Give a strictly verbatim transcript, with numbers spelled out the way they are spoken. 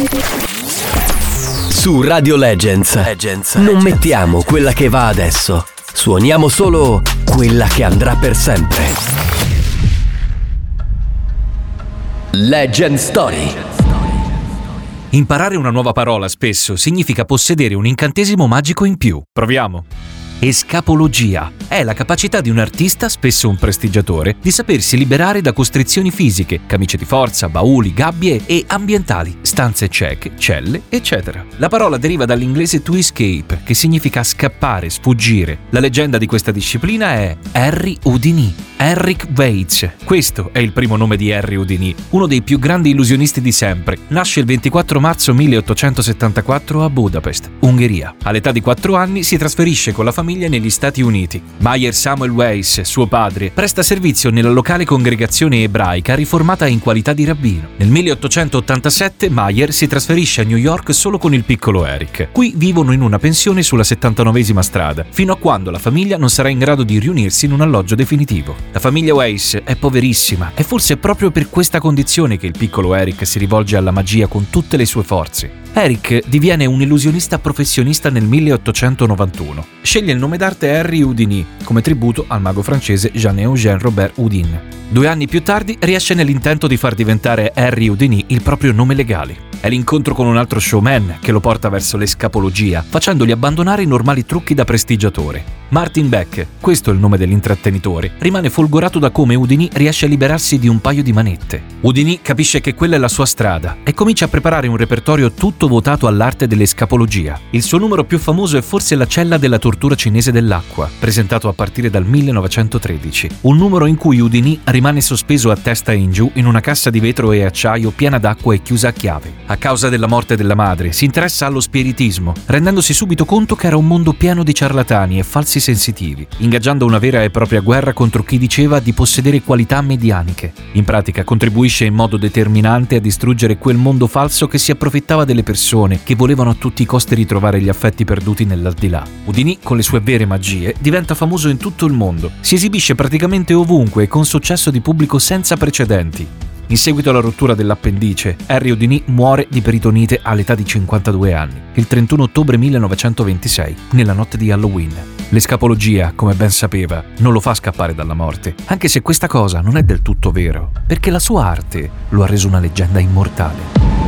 Su Radio Legends, Legends non mettiamo quella che va adesso, suoniamo solo quella che andrà per sempre. Legend Story. Imparare una nuova parola spesso significa possedere un incantesimo magico in più. Proviamo. Escapologia è la capacità di un artista, spesso un prestigiatore, di sapersi liberare da costrizioni fisiche, camicie di forza, bauli, gabbie e ambientali, stanze cieche, celle, eccetera. La parola deriva dall'inglese to escape, che significa scappare, sfuggire. La leggenda di questa disciplina è Harry Houdini, Henrik Weitz. Questo è il primo nome di Harry Houdini, uno dei più grandi illusionisti di sempre. Nasce il ventiquattro marzo milleottocentosettantaquattro a Budapest, Ungheria. All'età di quattro anni si trasferisce con la famiglia negli Stati Uniti. Meyer Samuel Weiss, suo padre, presta servizio nella locale congregazione ebraica riformata in qualità di rabbino. Nel milleottocentottantasette Meyer si trasferisce a New York solo con il piccolo Eric. Qui vivono in una pensione sulla settantanovesima strada, fino a quando la famiglia non sarà in grado di riunirsi in un alloggio definitivo. La famiglia Weiss è poverissima e forse è proprio per questa condizione che il piccolo Eric si rivolge alla magia con tutte le sue forze. Eric diviene un illusionista professionista nel milleottocentonovantuno. Sceglie il nome d'arte Harry Houdini come tributo al mago francese Jean-Eugène Robert Houdin. Due anni più tardi riesce nell'intento di far diventare Harry Houdini il proprio nome legale. È l'incontro con un altro showman che lo porta verso l'escapologia, facendogli abbandonare i normali trucchi da prestigiatore. Martin Beck, questo è il nome dell'intrattenitore, rimane folgorato da come Houdini riesce a liberarsi di un paio di manette. Houdini capisce che quella è la sua strada e comincia a preparare un repertorio tutto votato all'arte dell'escapologia. Il suo numero più famoso è forse La cella della tortura cinese dell'acqua, presentato a partire dal millenovecentotredici. Un numero in cui Houdini rimane sospeso a testa in giù in una cassa di vetro e acciaio piena d'acqua e chiusa a chiave. A causa della morte della madre, si interessa allo spiritismo, rendendosi subito conto che era un mondo pieno di ciarlatani e falsi sensitivi, ingaggiando una vera e propria guerra contro chi diceva di possedere qualità medianiche. In pratica contribuisce in modo determinante a distruggere quel mondo falso che si approfittava delle persone che volevano a tutti i costi ritrovare gli affetti perduti nell'aldilà. Houdini, con le sue vere magie, diventa famoso in tutto il mondo. Si esibisce praticamente ovunque e con successo di pubblico senza precedenti. In seguito alla rottura dell'appendice, Harry Houdini muore di peritonite all'età di cinquantadue anni, il trentuno ottobre millenovecentoventisei, nella notte di Halloween. L'escapologia, come ben sapeva, non lo fa scappare dalla morte, anche se questa cosa non è del tutto vero, perché la sua arte lo ha reso una leggenda immortale.